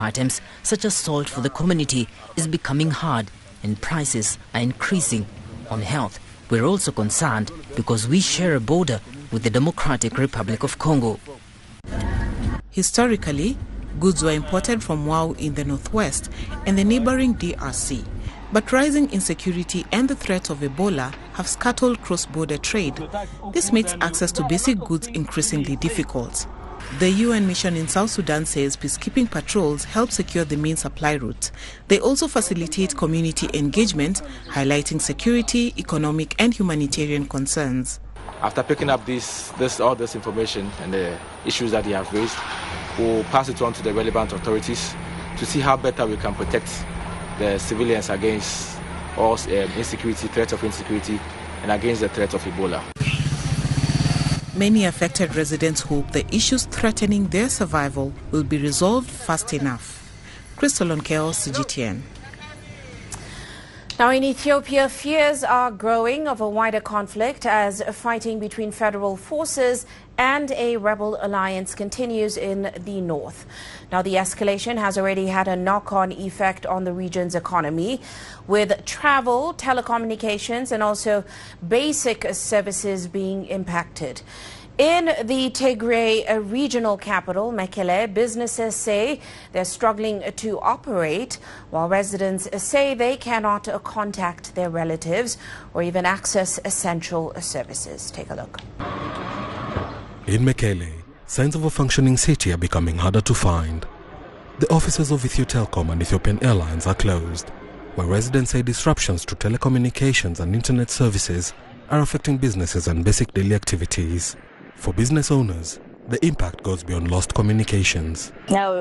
items such as salt for the community is becoming hard and prices are increasing. On health, we're also concerned because we share a border with the Democratic Republic of Congo. Historically, goods were imported from Wau in the northwest and the neighboring DRC. But rising insecurity and the threat of Ebola have scuttled cross-border trade. This makes access to basic goods increasingly difficult. The UN mission in South Sudan says peacekeeping patrols help secure the main supply route. They also facilitate community engagement, highlighting security, economic and humanitarian concerns. After picking up all this information and the issues that they have raised, we'll pass it on to the relevant authorities to see how better we can protect the civilians against all insecurity, threat of insecurity, and against the threat of Ebola. Many affected residents hope the issues threatening their survival will be resolved fast enough. Crystal Onkeo, CGTN. Now in Ethiopia, fears are growing of a wider conflict as fighting between federal forces and a rebel alliance continues in the north. Now the escalation has already had a knock-on effect on the region's economy, with travel, telecommunications and also basic services being impacted. In the Tigray regional capital, Mekele, businesses say they're struggling to operate, while residents say they cannot contact their relatives or even access essential services. Take a look. In Mekele, signs of a functioning city are becoming harder to find. The offices of Ethio Telecom and Ethiopian Airlines are closed, where residents say disruptions to telecommunications and internet services are affecting businesses and basic daily activities. For business owners, the impact goes beyond lost communications.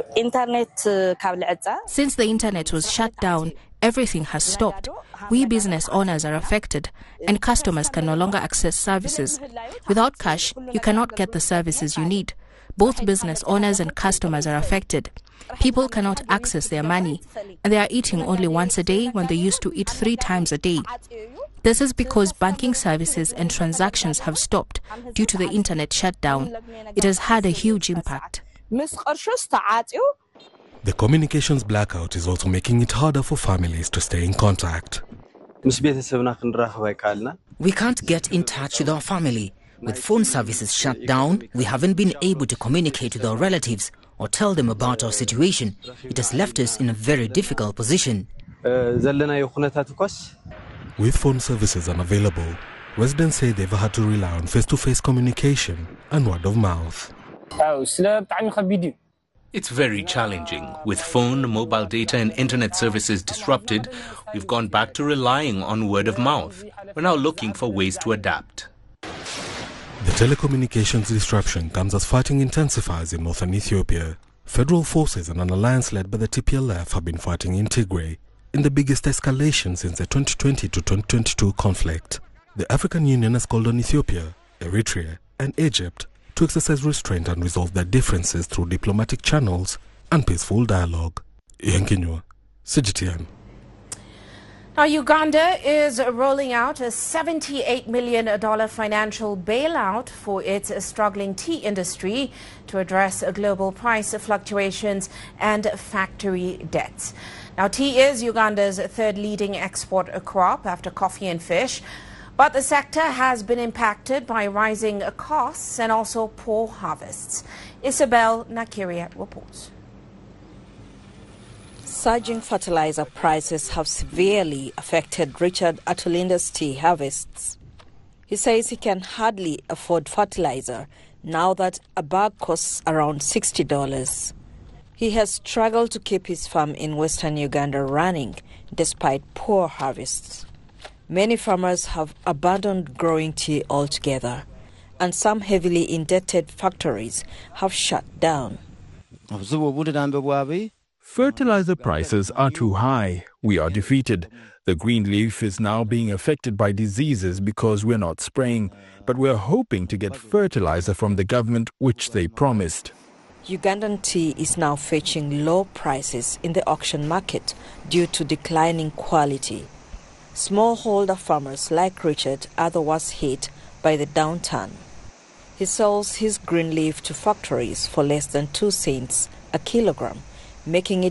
Since the internet was shut down, everything has stopped. We business owners are affected, and customers can no longer access services. Without cash, you cannot get the services you need. Both business owners and customers are affected. People cannot access their money, and they are eating only once a day when they used to eat 3 times a day. This is because banking services and transactions have stopped due to the internet shutdown. It has had a huge impact. The communications blackout is also making it harder for families to stay in contact. We can't get in touch with our family. With phone services shut down, we haven't been able to communicate with our relatives or tell them about our situation. It has left us in a very difficult position. With phone services unavailable, residents say they've had to rely on face-to-face communication and word of mouth. It's very challenging. With phone, mobile data and internet services disrupted, we've gone back to relying on word of mouth. We're now looking for ways to adapt. The telecommunications disruption comes as fighting intensifies in northern Ethiopia. Federal forces and an alliance led by the TPLF have been fighting in Tigray, in the biggest escalation since the 2020 to 2022 conflict. The African Union has called on Ethiopia, Eritrea and Egypt to exercise restraint and resolve their differences through diplomatic channels and peaceful dialogue. Ian Kinyua, CGTN. Now, Uganda is rolling out a $78 million financial bailout for its struggling tea industry to address global price fluctuations and factory debts. Now, tea is Uganda's third leading export crop after coffee and fish, but the sector has been impacted by rising costs and also poor harvests. Isabel Nakiria reports. Surging fertilizer prices have severely affected Richard Atulinda's tea harvests. He says he can hardly afford fertilizer now that a bag costs around $60. He has struggled to keep his farm in western Uganda running despite poor harvests. Many farmers have abandoned growing tea altogether, and some heavily indebted factories have shut down. Fertilizer prices are too high. We are defeated. The green leaf is now being affected by diseases because we're not spraying, but we're hoping to get fertilizer from the government, which they promised. Ugandan tea is now fetching low prices in the auction market due to declining quality. Smallholder farmers like Richard are the worst hit by the downturn. He sells his green leaf to factories for less than 2 cents a kilogram, making it